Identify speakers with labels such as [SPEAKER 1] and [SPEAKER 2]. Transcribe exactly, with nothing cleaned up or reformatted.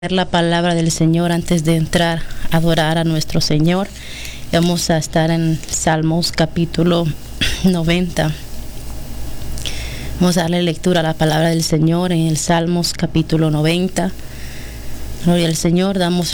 [SPEAKER 1] La palabra del Señor antes de entrar a adorar a nuestro Señor. Vamos a estar en Salmos capítulo noventa. Vamos a darle lectura a la palabra del Señor en el Salmos capítulo noventa. Gloria al Señor, damos